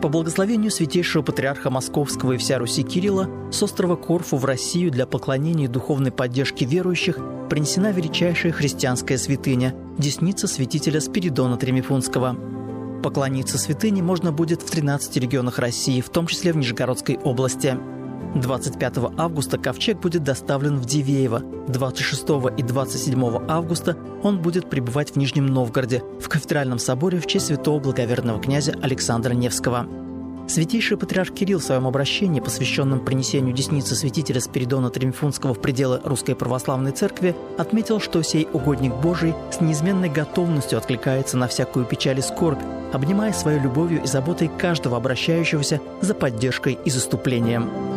По благословению святейшего патриарха Московского и вся Руси Кирилла с острова Корфу в Россию для поклонения и духовной поддержки верующих принесена величайшая христианская святыня – десница святителя Спиридона Тремифунского. Поклониться святыне можно будет в 13 регионах России, в том числе в Нижегородской области. 25 августа ковчег будет доставлен в Дивеево. 26 и 27 августа он будет пребывать в Нижнем Новгороде, в кафедральном соборе в честь святого благоверного князя Александра Невского. Святейший патриарх Кирилл в своем обращении, посвященном принесению десницы святителя Спиридона Тремифунского в пределы Русской Православной Церкви, отметил, что сей угодник Божий с неизменной готовностью откликается на всякую печаль и скорбь, обнимая своей любовью и заботой каждого обращающегося за поддержкой и заступлением.